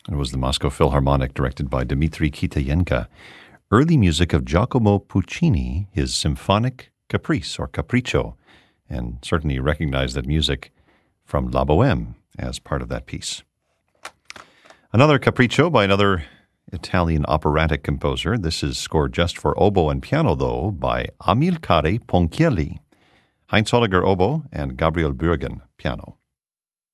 It was the Moscow Philharmonic, directed by Dmitri Kitayenka. Early music of Giacomo Puccini, his symphonic caprice or capriccio, and certainly you recognize that music from La Bohème as part of that piece. Another capriccio by another Italian operatic composer. This is scored just for oboe and piano, though, by Amilcare Ponchielli. Heinz Holliger, oboe, and Gabriel Bürgen, piano.